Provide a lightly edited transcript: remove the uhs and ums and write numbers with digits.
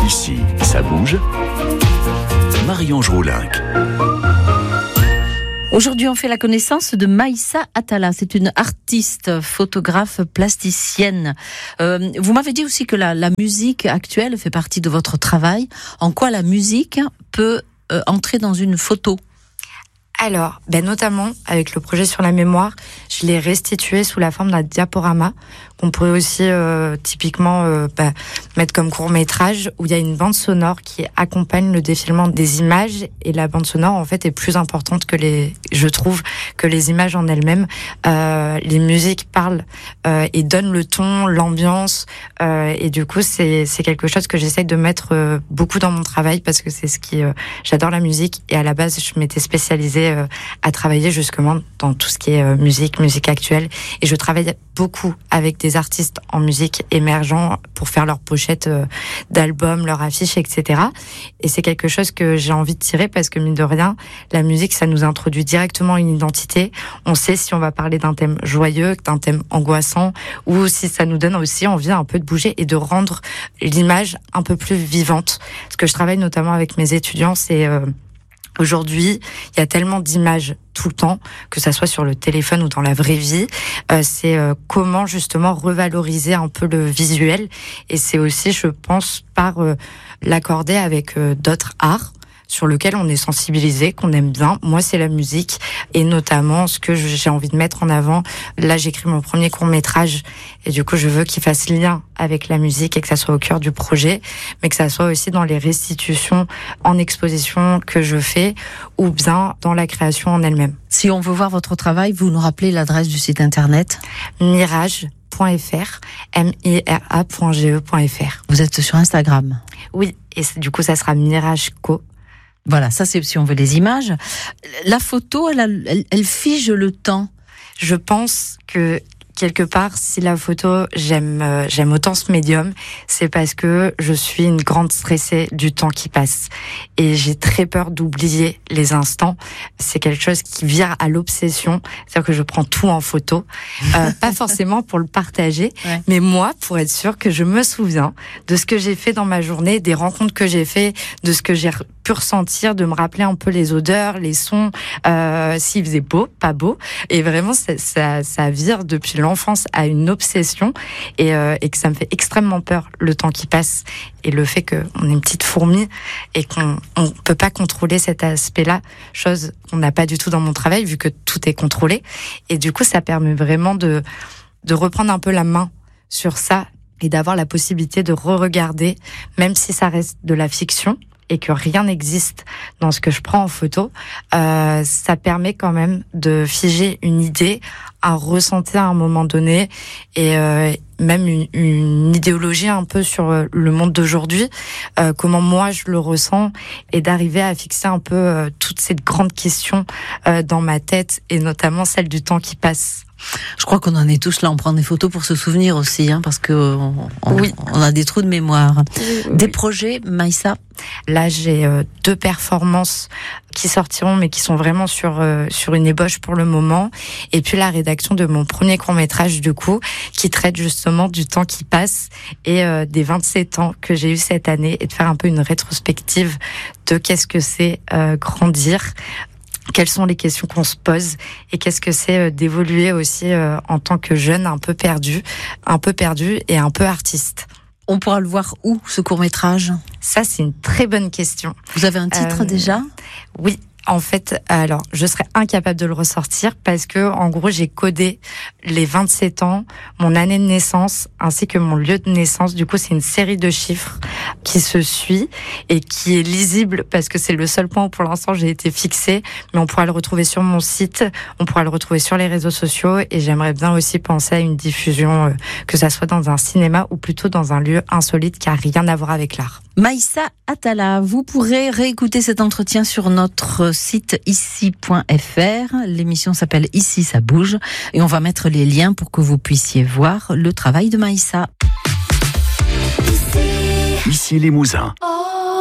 Ici, ça bouge. Marie-Ange Roulinck. Aujourd'hui, on fait la connaissance de Maïssa Atala. C'est une artiste, photographe, plasticienne. Vous m'avez dit aussi que la musique actuelle fait partie de votre travail. En quoi la musique peut entrer dans une photo ? Alors, notamment avec le projet sur la mémoire, je l'ai restitué sous la forme d'un diaporama qu'on pourrait aussi typiquement mettre comme court-métrage, où il y a une bande sonore qui accompagne le défilement des images, et la bande sonore en fait est plus importante je trouve que les images en elles-mêmes. Les musiques parlent et donnent le ton, l'ambiance, et du coup c'est quelque chose que j'essaye de mettre beaucoup dans mon travail, parce que c'est ce qui j'adore la musique, et à la base je m'étais spécialisée à travailler justement dans tout ce qui est musique actuelle, et je travaille beaucoup avec des artistes en musique émergents pour faire leurs pochettes d'albums, leurs affiches, etc. Et c'est quelque chose que j'ai envie de tirer, parce que mine de rien, la musique, ça nous introduit directement une identité. On sait si on va parler d'un thème joyeux, d'un thème angoissant, ou si ça nous donne aussi envie un peu de bouger et de rendre l'image un peu plus vivante. Ce que je travaille notamment avec mes étudiants, c'est aujourd'hui, il y a tellement d'images tout le temps, que ça soit sur le téléphone ou dans la vraie vie. C'est comment justement revaloriser un peu le visuel. Et c'est aussi, je pense, par l'accorder avec d'autres arts sur lequel on est sensibilisé, qu'on aime bien. Moi, c'est la musique, et notamment ce que j'ai envie de mettre en avant. Là, j'écris mon premier court-métrage, et du coup, je veux qu'il fasse lien avec la musique et que ça soit au cœur du projet, mais que ça soit aussi dans les restitutions en exposition que je fais, ou bien dans la création en elle-même. Si on veut voir votre travail, vous nous rappelez l'adresse du site internet ? mirage.fr, mira.ge.fr. Vous êtes sur Instagram ? Oui, et du coup, ça sera Mirage Co. Voilà, ça c'est si on veut les images. La photo, elle fige le temps. Je pense que quelque part, si la photo, j'aime autant ce médium, c'est parce que je suis une grande stressée du temps qui passe. Et j'ai très peur d'oublier les instants. C'est quelque chose qui vire à l'obsession. C'est-à-dire que je prends tout en photo. Pas forcément pour le partager, ouais, mais moi, pour être sûre que je me souviens de ce que j'ai fait dans ma journée, des rencontres que j'ai fait, de ce que j'ai pu ressentir, de me rappeler un peu les odeurs, les sons, s'il faisait beau, pas beau. Et vraiment, ça vire depuis l'enfance à une obsession, et que ça me fait extrêmement peur, le temps qui passe, et le fait qu'on est une petite fourmi et qu'on peut pas contrôler cet aspect-là, chose qu'on n'a pas du tout dans mon travail, vu que tout est contrôlé. Et du coup, ça permet vraiment de reprendre un peu la main sur ça, et d'avoir la possibilité de re-regarder, même si ça reste de la fiction et que rien n'existe dans ce que je prends en photo, ça permet quand même de figer une idée, un ressenti à un moment donné, et même une idéologie un peu sur le monde d'aujourd'hui, comment moi je le ressens, et d'arriver à fixer un peu toutes ces grandes questions dans ma tête, et notamment celle du temps qui passe. Je crois qu'on en est tous là, on prend des photos pour se souvenir aussi, parce que oui, on a des trous de mémoire. Oui. Des projets, Maïssa ? Là, j'ai 2 performances qui sortiront, mais qui sont vraiment sur une ébauche pour le moment. Et puis la rédaction de mon premier court-métrage, du coup, qui traite justement du temps qui passe, et des 27 ans que j'ai eu cette année, et de faire un peu une rétrospective de qu'est-ce que c'est grandir, quelles sont les questions qu'on se pose, et qu'est-ce que c'est d'évoluer aussi en tant que jeune un peu perdu et un peu artiste. On pourra le voir où, ce court-métrage ? Ça, c'est une très bonne question. Vous avez un titre déjà ? Oui. En fait, alors, je serais incapable de le ressortir, parce que, en gros, j'ai codé les 27 ans, mon année de naissance, ainsi que mon lieu de naissance. Du coup, c'est une série de chiffres qui se suit et qui est lisible, parce que c'est le seul point où, pour l'instant, j'ai été fixée. Mais on pourra le retrouver sur mon site, on pourra le retrouver sur les réseaux sociaux, et j'aimerais bien aussi penser à une diffusion, que ça soit dans un cinéma ou plutôt dans un lieu insolite qui a rien à voir avec l'art. Maïssa Atala, vous pourrez réécouter cet entretien sur notre site ici.fr. L'émission s'appelle Ici ça bouge, et on va mettre les liens pour que vous puissiez voir le travail de Maïssa. Ici les Mousins.